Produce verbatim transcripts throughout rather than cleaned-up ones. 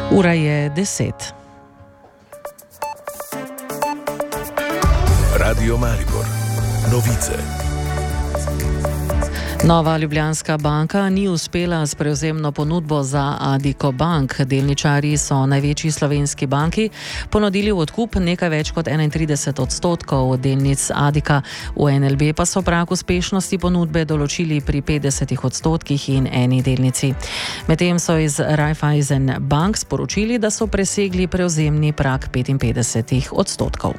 Ura je deset. Radio Maribor. Novice. Nova Ljubljanska banka ni uspela s prevzemno ponudbo za Addiko Bank. Delničarji so največji slovenski banki ponudili v odkup nekaj več kot enaintrideset odstotkov delnic Addika. V N L B pa so prag uspešnosti ponudbe določili pri petdesetih odstotkih in eni delnici. Medtem so iz Raiffeisen Bank sporočili, da so presegli prevzemni prag petinpetdesetih odstotkov.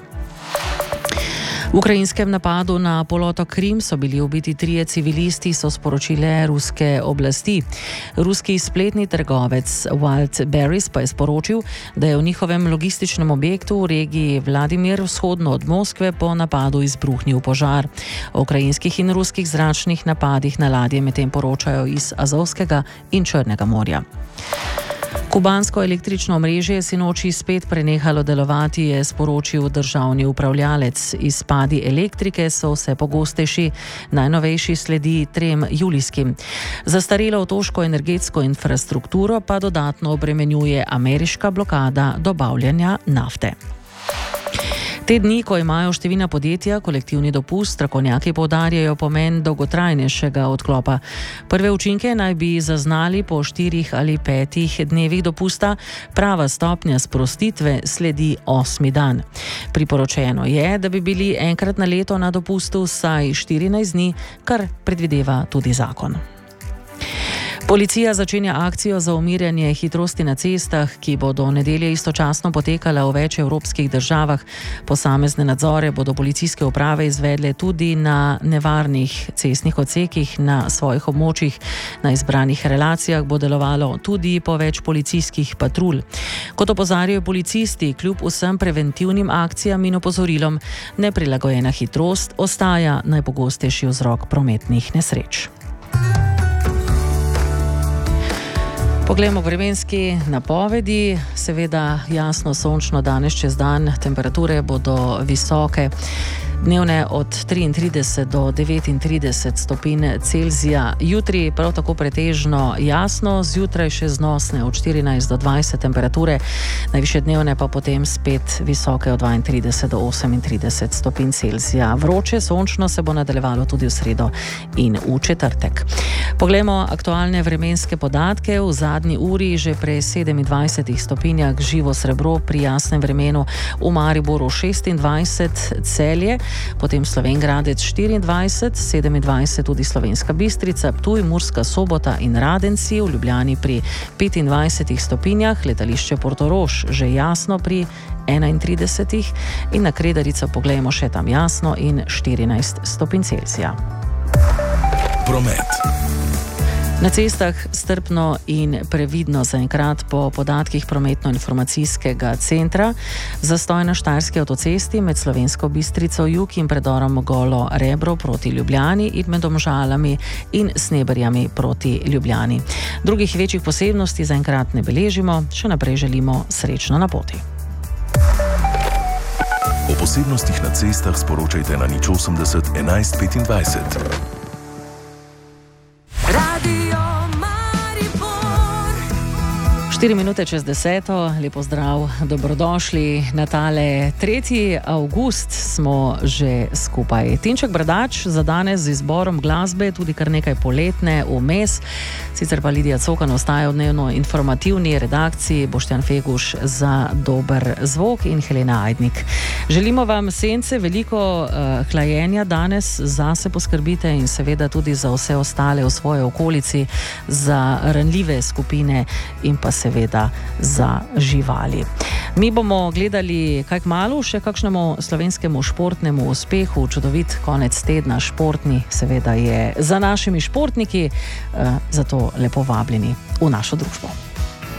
V ukrajinskem napadu na polotok Krim so bili ubiti trije civilisti, so sporočile ruske oblasti. Ruski spletni trgovec Wildberries pa je sporočil, da je v njihovem logističnem objektu v regiji Vladimir vzhodno od Moskve po napadu izbruhnil požar. O ukrajinskih in ruskih zračnih napadih na ladje medtem poročajo iz Azovskega in Črnega morja. Kubansko električno omrežje je sinoči spet prenehalo delovati, je sporočil državni upravljalec. Izpadi elektrike so vse pogostejši, najnovejši sledi trem julijskim. Zastarelo otoško energetsko infrastrukturo pa dodatno obremenjuje ameriška blokada dobavljanja nafte. Te dni, ko imajo številna podjetja kolektivni dopust, strokovnjaki poudarjajo pomen dolgotrajnejšega odklopa. Prve učinke naj bi zaznali po štirih ali petih dnevih dopusta, prava stopnja sprostitve sledi osmi dan. Priporočeno je, da bi bili enkrat na leto na dopustu vsaj štirinajst dni, kar predvideva tudi zakon. Policija začenja akcijo za umirjanje hitrosti na cestah, ki bo do nedelje istočasno potekala v več evropskih državah. Posamezne nadzore bodo policijske uprave izvedle tudi na nevarnih cestnih odsekih na svojih območjih. Na izbranih relacijah bo delovalo tudi po več policijskih patrulj. Kot opozarjajo policisti, kljub vsem preventivnim akcijam in opozorilom, neprilagojena hitrost ostaja najpogostejši vzrok prometnih nesreč. Poglejmo vremenski napovedi. Seveda jasno sončno danes čez dan, temperature bodo visoke. Dnevne od triintrideset do devetintrideset stopinj Celzija. Jutri prav tako pretežno jasno, zjutraj še znosne od štirinajst do dvajset temperature, najvišje dnevne pa potem spet visoke od dvaintrideset do osemintrideset stopinj Celzija. Vroče sončno se bo nadaljevalo tudi v sredo in v četrtek. Poglejmo aktualne vremenske podatke. V zadnji uri že pri sedemindvajsetih stopinjah živo srebro pri jasnem vremenu, v Mariboru šestindvajset, Celje, potem Slovenj Gradec štiriindvajset, sedemindvajset tudi Slovenska Bistrica, Ptuj, Murska Sobota in Radenci, v Ljubljani pri petindvajsetih stopinjah, letališče Portorož že jasno pri enaintridesetih in na Kredarico poglejmo še tam jasno in štirinajst stopinj Celzija. Promet. Na cestah strpno in previdno zaenkrat po podatkih prometno-informacijskega centra. Zastoj na Štajerski avtocesti med Slovensko Bistrico jug in predorom Golo Rebro proti Ljubljani in med Domžalami in Sneberjami proti Ljubljani. Drugih večjih posebnosti zaenkrat ne beležimo, še naprej želimo srečno na poti. O posebnostih na cestah sporočajte na nič osemdeset enajst petindvajset. Štiri minute čez deseto, lepo zdrav, dobrodošli na tale tretji avgust smo že skupaj. Tinček Bradač za danes z izborom glasbe, tudi kar nekaj poletne vmes, sicer pa Lidija Cokan ostaja v dnevno informativni redakciji, Boštjan Feguš za dober zvok in Helena Ajdnik. Želimo vam sence, veliko uh, hlajenja danes, zase poskrbite in seveda tudi za vse ostale v svoji okolici, za ranljive skupine in pa seveda za živali. Mi bomo gledali kaj kmalu še kakšnemu slovenskemu športnemu uspehu, čudovit konec tedna športni, seveda je za našimi športniki, uh, zato lepo vabljeni v našo družbo.